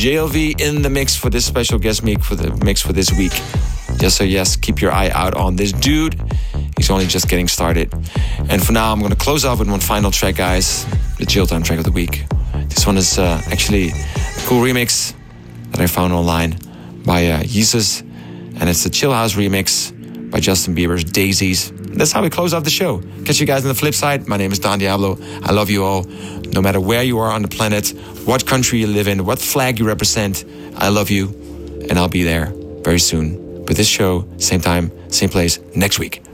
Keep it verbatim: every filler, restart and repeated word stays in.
J L V in the mix for this special guest mix for the mix for this week. Just so yes, keep your eye out on this dude. He's only just getting started. And for now, I'm going to close off with one final track, guys. The Chill Time track of the week. This one is uh, actually a cool remix that I found online by uh, Jesus. And it's the Chill House remix by Justin Bieber's Daisies. That's how we close off the show. Catch you guys on the flip side. My name is Don Diablo. I love you all. No matter where you are on the planet, what country you live in, what flag you represent, I love you. And I'll be there very soon with this show, same time, same place, next week.